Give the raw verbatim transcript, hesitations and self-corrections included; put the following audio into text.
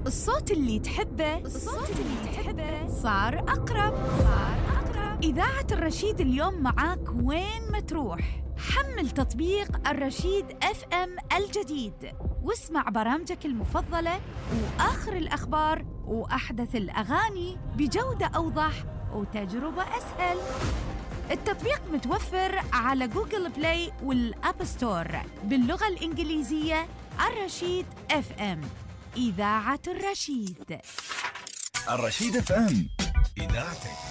الصوت اللي تحبه الصوت اللي تحبه صار أقرب صار أقرب. إذاعة الرشيد اليوم معاك وين ما تروح. حمل تطبيق الرشيد اف ام الجديد واسمع برامجك المفضلة وآخر الأخبار وأحدث الأغاني بجودة أوضح وتجربة أسهل. التطبيق متوفر على جوجل بلاي والأب ستور باللغة الإنجليزية. الرشيد اف ام، إذاعة الرشيد. الرشيد اف ام، إذاعتك.